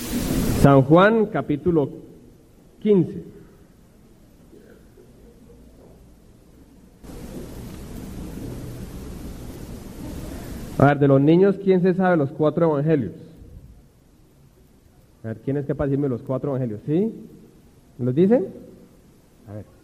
San Juan, capítulo 15. A ver, de los niños, ¿quién se sabe los 4 evangelios? A ver, ¿quién es capaz de decirme los 4 evangelios? ¿Sí? ¿Los dicen? A ver.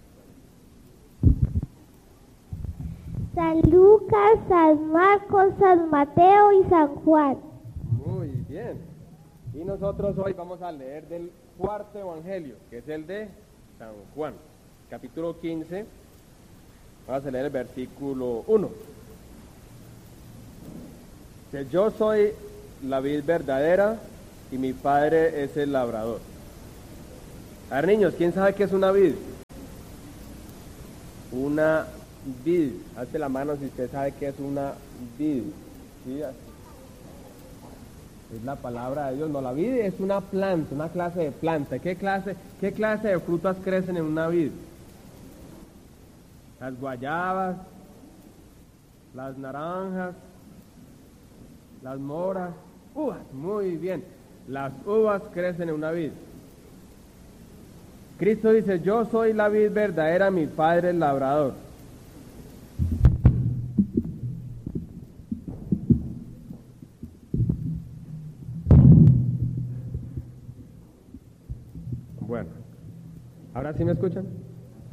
San Lucas, San Marcos, San Mateo y San Juan. Muy bien. Y nosotros hoy vamos a leer del 4.º evangelio, que es el de San Juan, capítulo 15. Vamos a leer el versículo 1. Que yo soy la vid verdadera y mi padre es el labrador. A ver, niños, ¿quién sabe qué es una vid? Una vid. Hazte la mano si usted sabe qué es una vid. ¿Sí? Es la palabra de Dios. No, la vid es una planta, una clase de planta. ¿Qué clase de frutas crecen en una vid? Las guayabas, las naranjas, las moras, uvas. Muy bien. Las uvas crecen en una vid. Cristo dice, yo soy la vid verdadera, mi padre el labrador. Bueno, ¿ahora sí me escuchan? Sí.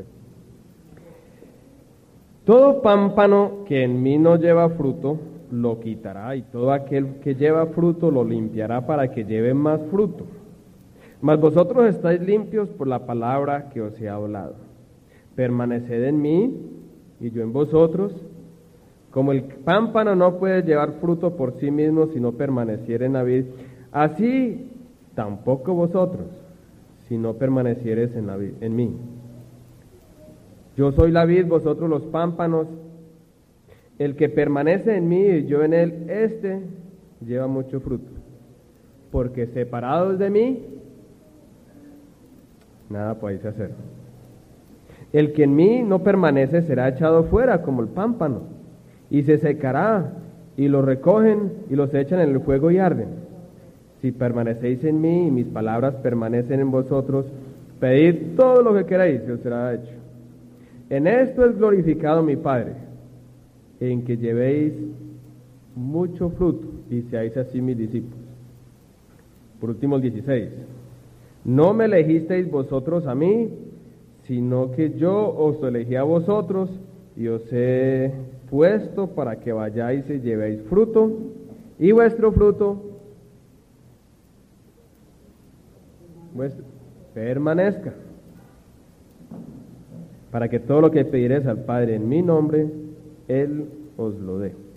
Todo pámpano que en mí no lleva fruto, lo quitará, y todo aquel que lleva fruto lo limpiará para que lleve más fruto. Mas vosotros estáis limpios por la palabra que os he hablado. Permaneced en mí y yo en vosotros. Como el pámpano no puede llevar fruto por sí mismo si no permaneciere en la vid, así tampoco vosotros, si no permaneciereis en mí. Yo soy la vid, vosotros los pámpanos. El que permanece en mí y yo en él, este lleva mucho fruto. Porque separados de mí, nada podéis hacer. El que en mí no permanece será echado fuera como el pámpano, y se secará, y lo recogen y los echan en el fuego y arden. Si permanecéis en mí y mis palabras permanecen en vosotros, pedid todo lo que queráis y os será hecho. En esto es glorificado mi Padre, en que llevéis mucho fruto y seáis así mis discípulos. Por último, el 16. No me elegisteis vosotros a mí, sino que yo os elegí a vosotros y os he puesto para que vayáis y llevéis fruto, y vuestro fruto permanezca, para que todo lo que pediréis al Padre en mi nombre, Él os lo dé.